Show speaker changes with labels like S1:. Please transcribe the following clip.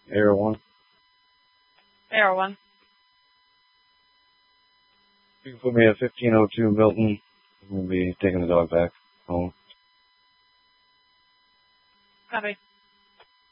S1: Air 1.
S2: Air 1.
S1: You can put me at 1502 Milton. We'll be taking the dog back home.